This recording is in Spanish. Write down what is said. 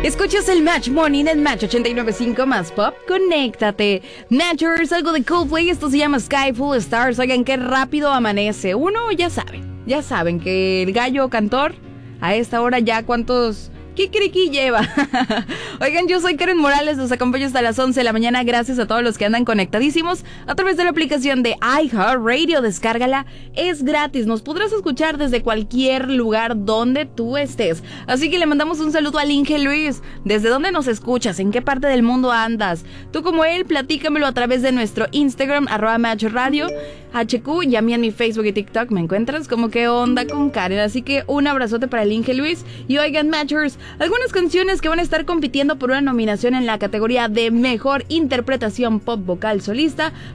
Escuchas el Match Morning en Match 89.5 más Pop. Conéctate. Matchers, algo de Coldplay. Esto se llama Sky Full Stars. Oigan, qué rápido amanece. Uno, ya saben que el gallo cantor a esta hora ya cuántos kikiriki lleva. Oigan, yo soy Karen Morales, los acompaño hasta las 11 de la mañana. Gracias a todos los que andan conectadísimos a través de la aplicación de iHeartRadio. Descárgala, es gratis. Nos podrás escuchar desde cualquier lugar donde tú estés. Así que le mandamos un saludo al Inge Luis. ¿Desde dónde nos escuchas? ¿En qué parte del mundo andas? Tú como él, platícamelo a través de nuestro Instagram, @MatchRadio, HQ, y a mí en mi Facebook y TikTok me encuentras como qué onda con Karen. Así que un abrazote para el Inge Luis. Y oigan, Matchers, algunas canciones que van a estar compitiendo por una nominación en la categoría de Mejor Interpretación Pop Vocal Solista